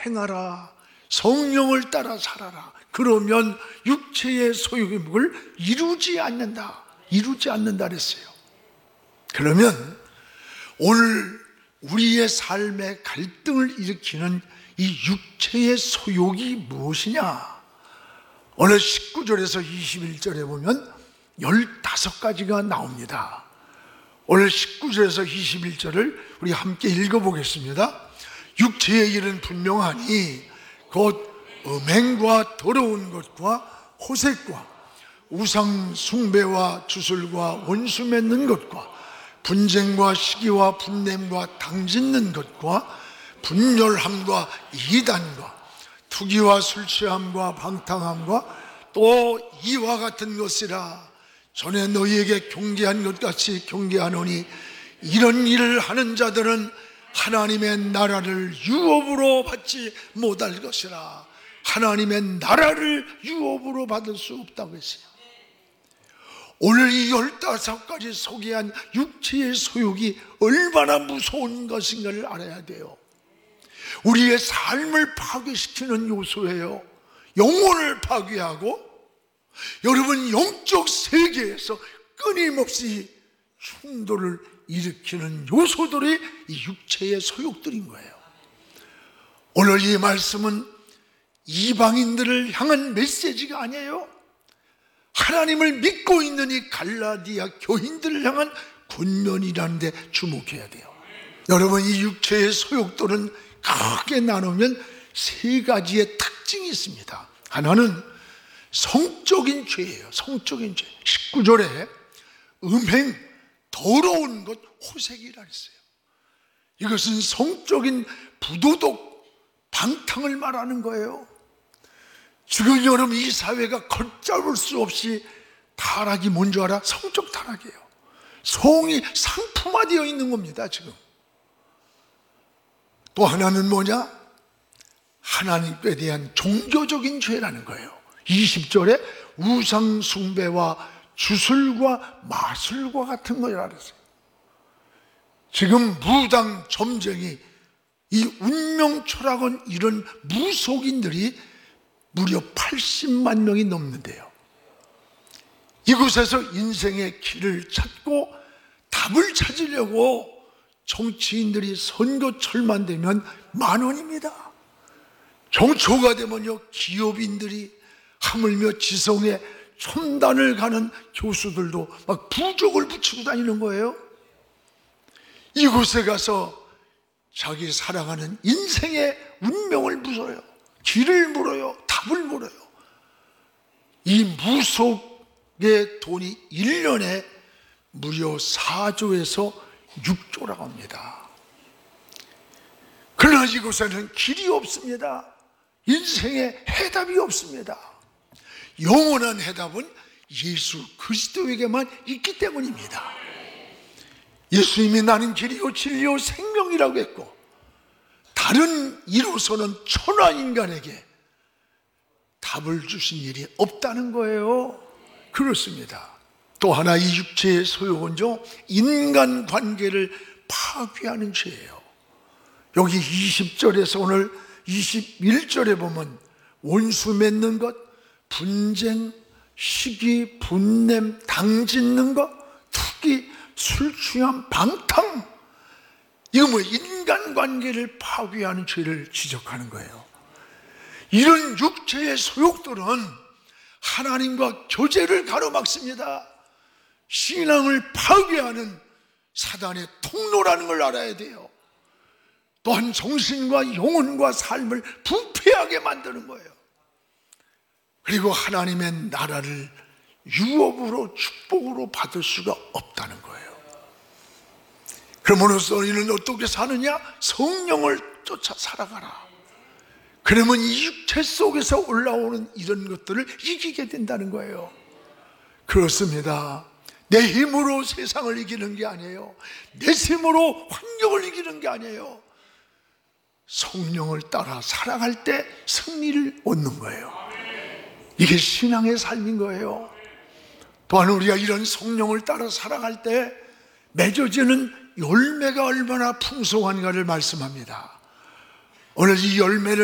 행하라. 성령을 따라 살아라. 그러면 육체의 소욕의 목을 이루지 않는다 그랬어요. 그러면 오늘 우리의 삶의 갈등을 일으키는 이 육체의 소욕이 무엇이냐? 오늘 19절에서 21절에 보면 15가지가 나옵니다. 오늘 19절에서 21절을 우리 함께 읽어보겠습니다. 육체의 일은 분명하니 곧 음행과 더러운 것과 호색과 우상 숭배와 주술과 원수 맺는 것과 분쟁과 시기와 분냄과 당짓는 것과 분열함과 이단과 투기와 술 취함과 방탕함과 또 이와 같은 것이라. 전에 너희에게 경계한 것 같이 경계하노니 이런 일을 하는 자들은 하나님의 나라를 유업으로 받지 못할 것이라. 하나님의 나라를 유업으로 받을 수 없다고 했어요. 오늘 이 15가지 소개한 육체의 소욕이 얼마나 무서운 것인가를 알아야 돼요. 우리의 삶을 파괴시키는 요소예요. 영혼을 파괴하고 여러분 영적 세계에서 끊임없이 충돌을 일으키는 요소들이 이 육체의 소욕들인 거예요. 오늘 이 말씀은 이방인들을 향한 메시지가 아니에요. 하나님을 믿고 있는 이 갈라디아 교인들을 향한 권면이라는 데 주목해야 돼요. 여러분, 이 육체의 소욕들은 크게 나누면 3가지의 특징이 있습니다. 하나는 성적인 죄예요. 성적인 죄. 19절에 음행, 더러운 것, 호색이라 했어요. 이것은 성적인 부도덕, 방탕을 말하는 거예요. 지금 여러분 이 사회가 걷잡을 수 없이 타락이 뭔지 알아? 성적 타락이에요. 성이 상품화되어 있는 겁니다. 지금 또 하나는 뭐냐? 하나님께 대한 종교적인 죄라는 거예요. 20절에 우상 숭배와 주술과 마술과 같은 거라 그랬어요. 지금 무당 점쟁이, 이 운명철학원 이런 무속인들이 무려 80만 명이 넘는데요. 이곳에서 인생의 길을 찾고 답을 찾으려고 정치인들이 선거철만 되면 만원입니다. 정초가 되면요, 기업인들이 하물며 지성에 첨단을 가는 교수들도 막 부적을 붙이고 다니는 거예요. 이곳에 가서 자기 살아가는 인생의 운명을 물어요. 길을 물어요. 답을 물어요. 이 무속의 돈이 1년에 무려 4조에서 6조라고 합니다. 그러나 이곳에는 길이 없습니다. 인생에 해답이 없습니다. 영원한 해답은 예수 그리스도에게만 있기 때문입니다. 예수님이 나는 길이요 진리요 생명이라고 했고, 다른 이로서는 천하인간에게 답을 주신 일이 없다는 거예요. 그렇습니다. 또 하나 이 육체의 소욕은요, 인간관계를 파괴하는 죄예요. 여기 20절에서 오늘 21절에 보면 원수 맺는 것, 분쟁, 시기, 분냄, 당짓는 것, 투기, 술 취함, 방탕, 이거 뭐 인간관계를 파괴하는 죄를 지적하는 거예요. 이런 육체의 소욕들은 하나님과 교제를 가로막습니다. 신앙을 파괴하는 사단의 통로라는 걸 알아야 돼요. 또한 정신과 영혼과 삶을 부패하게 만드는 거예요. 그리고 하나님의 나라를 유업으로 축복으로 받을 수가 없다는 거예요. 그러므로써 우리는 어떻게 사느냐? 성령을 쫓아 살아가라. 그러면 이 육체 속에서 올라오는 이런 것들을 이기게 된다는 거예요. 그렇습니다. 내 힘으로 세상을 이기는 게 아니에요. 내 힘으로 환경을 이기는 게 아니에요. 성령을 따라 살아갈 때 승리를 얻는 거예요. 이게 신앙의 삶인 거예요. 또한 우리가 이런 성령을 따라 살아갈 때 맺어지는 열매가 얼마나 풍성한가를 말씀합니다. 오늘 이 열매를